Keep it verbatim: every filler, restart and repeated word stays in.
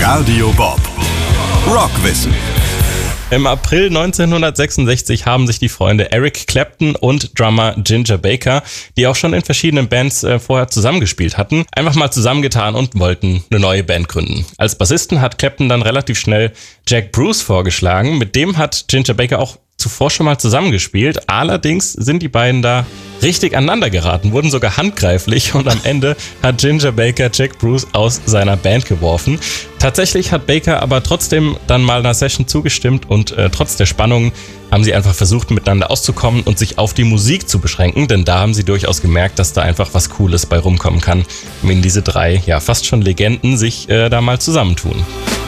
Radio Bob. Rockwissen. Im April neunzehnhundertsechsundsechzig haben sich die Freunde Eric Clapton und Drummer Ginger Baker, die auch schon in verschiedenen Bands äh, vorher zusammengespielt hatten, einfach mal zusammengetan und wollten eine neue Band gründen. Als Bassisten hat Clapton dann relativ schnell Jack Bruce vorgeschlagen. Mit dem hat Ginger Baker auch zuvor schon mal zusammengespielt. Allerdings sind die beiden da richtig aneinander geraten, wurden sogar handgreiflich und am Ende hat Ginger Baker Jack Bruce aus seiner Band geworfen. Tatsächlich hat Baker aber trotzdem dann mal einer Session zugestimmt und äh, trotz der Spannungen haben sie einfach versucht, miteinander auszukommen und sich auf die Musik zu beschränken, denn da haben sie durchaus gemerkt, dass da einfach was Cooles bei rumkommen kann, wenn diese drei, ja fast schon Legenden, sich äh, da mal zusammentun.